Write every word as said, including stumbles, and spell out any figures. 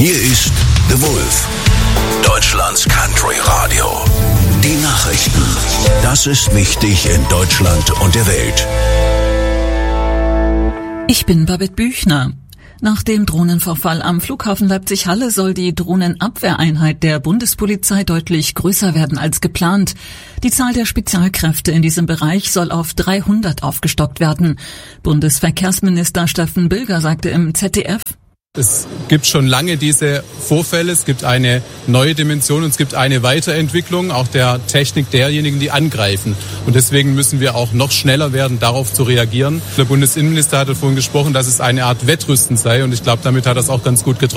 Hier ist The Wolf, Deutschlands Country Radio. Die Nachrichten. Das ist wichtig in Deutschland und der Welt. Ich bin Babette Büchner. Nach dem Drohnenvorfall am Flughafen Leipzig-Halle soll die Drohnenabwehreinheit der Bundespolizei deutlich größer werden als geplant. Die Zahl der Spezialkräfte in diesem Bereich soll auf dreihundert aufgestockt werden. Bundesverkehrsminister Steffen Bilger sagte im Z D F: Es gibt schon lange diese Vorfälle, es gibt eine neue Dimension und es gibt eine Weiterentwicklung auch der Technik derjenigen, die angreifen. Und deswegen müssen wir auch noch schneller werden, darauf zu reagieren. Der Bundesinnenminister hatte vorhin gesprochen, dass es eine Art Wettrüsten sei und ich glaube, damit hat er es auch ganz gut getroffen.